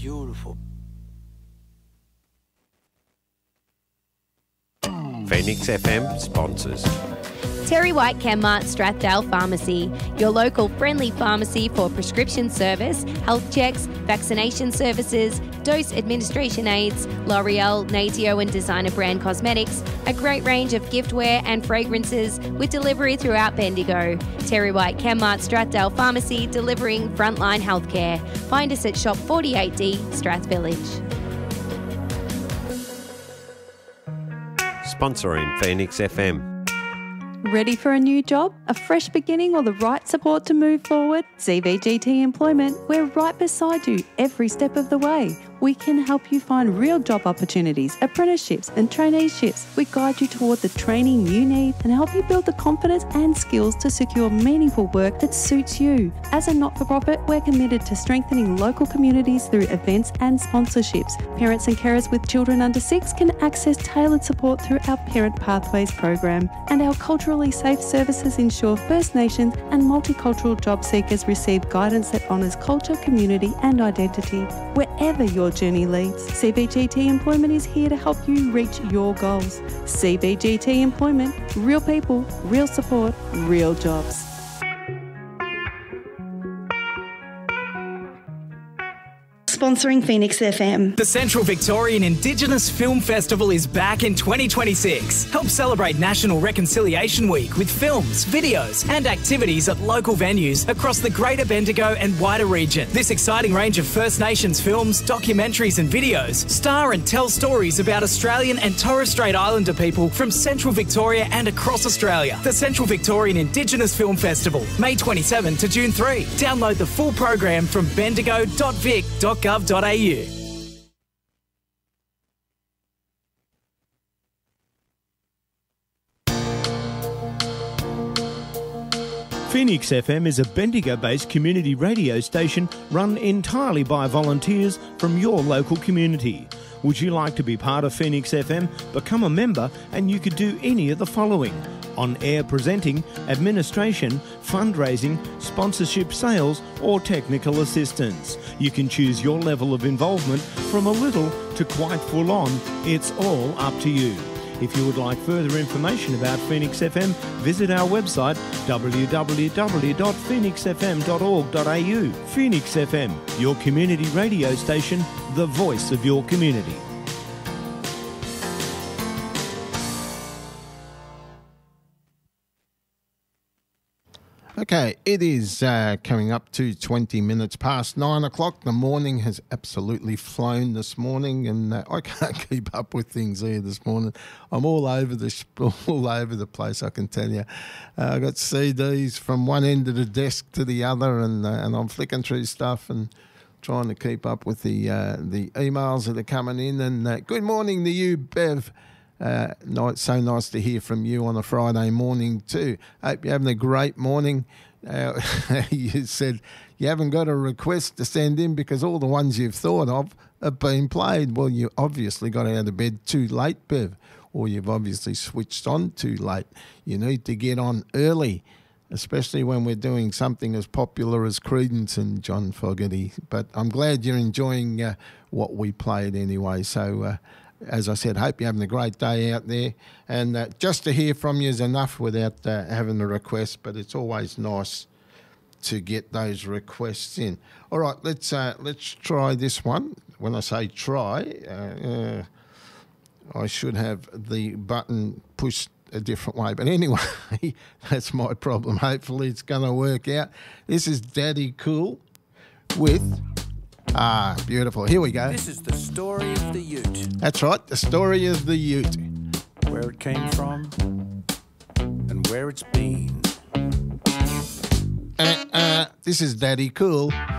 beautiful. Phoenix FM sponsors. Terry White Chemmart Strathdale Pharmacy, your local friendly pharmacy for prescription service, health checks, vaccination services, dose administration aids, L'Oreal, Natio and designer brand cosmetics, a great range of giftware and fragrances with delivery throughout Bendigo. Terry White Chemmart Strathdale Pharmacy, delivering frontline healthcare. Find us at Shop 48D, Strath Village. Sponsoring Phoenix FM. Ready for a new job, a fresh beginning or the right support to move forward? CBGT Employment, we're right beside you every step of the way. We can help you find real job opportunities, apprenticeships and traineeships. We guide you toward the training you need and help you build the confidence and skills to secure meaningful work that suits you. As a not-for-profit, we're committed to strengthening local communities through events and sponsorships. Parents and carers with children under 6 can access tailored support through our Parent Pathways program. And our culturally safe services ensure First Nations and multicultural job seekers receive guidance that honours culture, community and identity. Wherever your journey leads, CBGT Employment is here to help you reach your goals. CBGT Employment, real people, real support, real jobs. Sponsoring Phoenix FM. The Central Victorian Indigenous Film Festival is back in 2026. Help celebrate National Reconciliation Week with films, videos and activities at local venues across the Greater Bendigo and wider region. This exciting range of First Nations films, documentaries and videos star and tell stories about Australian and Torres Strait Islander people from Central Victoria and across Australia. The Central Victorian Indigenous Film Festival, May 27 to June 3. Download the full program from bendigo.vic.gov.au. Phoenix FM is a Bendigo-based community radio station run entirely by volunteers from your local community. Would you like to be part of Phoenix FM? Become a member and you could do any of the following: on-air presenting, administration, fundraising, sponsorship, sales or technical assistance. You can choose your level of involvement from a little to quite full on. It's all up to you. If you would like further information about Phoenix FM, visit our website www.phoenixfm.org.au. Phoenix FM, your community radio station, the voice of your community. Okay, it is coming up to 20 minutes past 9 o'clock. The morning has absolutely flown this morning, and I can't keep up with things here this morning. I'm all over the place, I can tell you. I've got CDs from one end of the desk to the other, and I'm flicking through stuff and trying to keep up with the emails that are coming in. And good morning to you, Bev. So nice to hear from you on a Friday morning too. Hope you're having a great morning. You said you haven't got a request to send in because all the ones you've thought of have been played. Well, you obviously got out of bed too late, Bev, or you've obviously switched on too late. You need to get on early, especially when we're doing something as popular as Creedence and John Fogerty. But I'm glad you're enjoying what we played anyway. So as I said, hope you're having a great day out there. And just to hear from you is enough without having a request, but it's always nice to get those requests in. All right, let's try this one. When I say try, I should have the button pushed a different way. But anyway, that's my problem. Hopefully it's going to work out. This is Daddy Cool with... beautiful. Here we go. This is the story of the Ute. That's right, the story of the Ute. Where it came from and where it's been. This is Daddy Cool